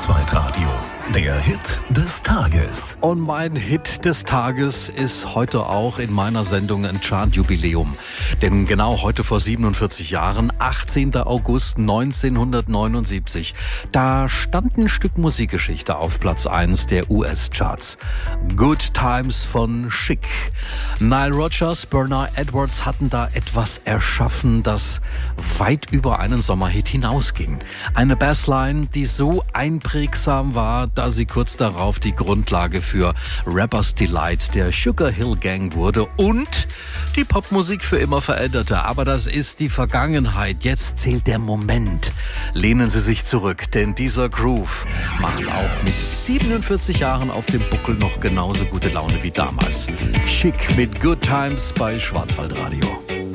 Schwarzwaldradio, der Hit des Tages. Und mein Hit des Tages ist heute auch in meiner Sendung ein Chart-Jubiläum. Denn genau heute vor 47 Jahren, 18. August 1979, da stand ein Stück Musikgeschichte auf Platz 1 der US-Charts. Good Times von Chic. Nile Rodgers, Bernard Edwards hatten da etwas erschaffen, das weit über einen Sommerhit hinausging. Eine Bassline, die so einprägsam war, da sie kurz darauf die Grundlage für Rapper's Delight der Sugar Hill Gang wurde und die Popmusik für immer veränderte. Aber das ist die Vergangenheit. Jetzt zählt der Moment. Lehnen Sie sich zurück, denn dieser Groove macht auch mit 47 Jahren auf dem Buckel noch genauso gute Laune wie damals. Chic mit Good Times bei Schwarzwaldradio.